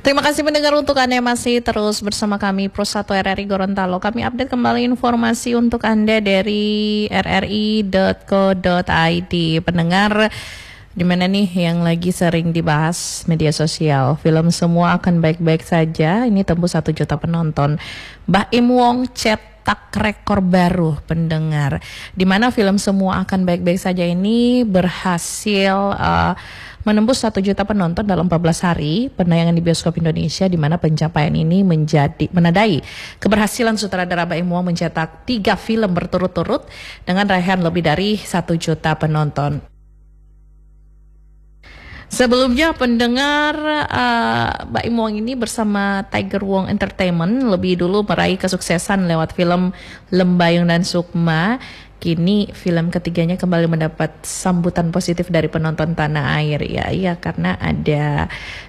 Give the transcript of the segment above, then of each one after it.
Terima kasih mendengar untuk Anda yang masih terus bersama kami Pro 1 RRI Gorontalo. Kami update kembali informasi untuk Anda dari rri.co.id. Pendengar, di mana nih yang lagi sering dibahas media sosial? Film Semua Akan Baik-Baik Saja ini tembus 1 juta penonton. Mbak Im Wong cetak rekor baru, pendengar. Di mana film Semua Akan Baik-Baik Saja ini berhasil menembus 1 juta penonton dalam 14 hari penayangan di bioskop Indonesia, di mana pencapaian ini menadai keberhasilan sutradara Mbak Im Wong mencetak 3 film berturut-turut dengan raihan lebih dari 1 juta penonton. Sebelumnya pendengar, Mbak Im Wong ini bersama Tiger Wong Entertainment lebih dulu meraih kesuksesan lewat film Lembayung dan Sukma. Kini film ketiganya kembali mendapat sambutan positif dari penonton tanah air, ya karena ada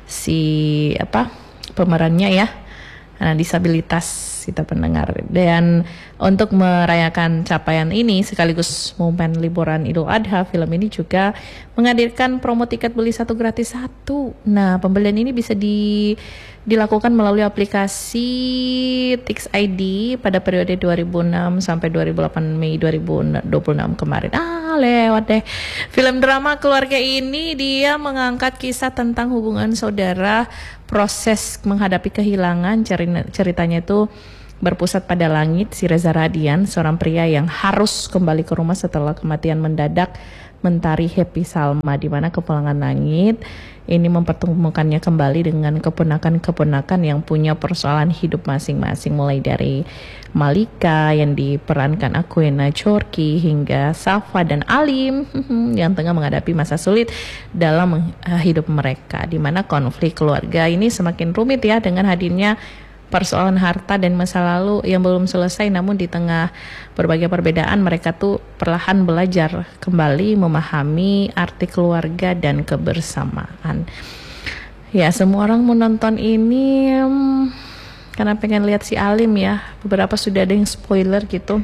pemerannya ya, anak disabilitas, kita pendengar. Dan untuk merayakan capaian ini sekaligus momen liburan Idul Adha, film ini juga menghadirkan promo tiket beli 1 gratis 1. Nah, pembelian ini bisa dilakukan melalui aplikasi Tix ID pada periode 2006 sampai 28 Mei 2026 kemarin. Lewat deh. Film drama keluarga ini dia mengangkat kisah tentang hubungan saudara, proses menghadapi kehilangan. Ceritanya itu berpusat pada Langit, si Reza Radian, seorang pria yang harus kembali ke rumah setelah kematian mendadak Mentari Happy Salma, di mana kepulangan Langit ini mempertemukannya kembali dengan keponakan-keponakan yang punya persoalan hidup masing-masing, mulai dari Malika yang diperankan Aquena Chorky hingga Safa dan Alim yang tengah menghadapi masa sulit dalam hidup mereka, di mana konflik keluarga ini semakin rumit ya dengan hadirnya persoalan harta dan masa lalu yang belum selesai. Namun di tengah berbagai perbedaan, mereka tuh perlahan belajar kembali memahami arti keluarga dan kebersamaan. Ya, semua orang menonton ini karena pengen lihat si Alim ya. Beberapa sudah ada yang spoiler gitu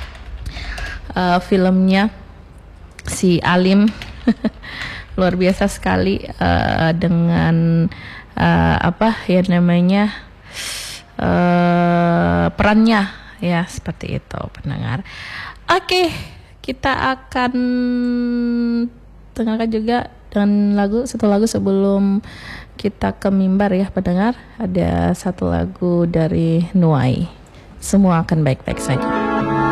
filmnya si Alim. Luar biasa sekali dengan perannya ya, seperti itu pendengar. Oke, kita akan dengarkan juga dengan satu lagu sebelum kita ke mimbar ya pendengar. Ada satu lagu dari Nuai, Semua Akan Baik-Baik Saja.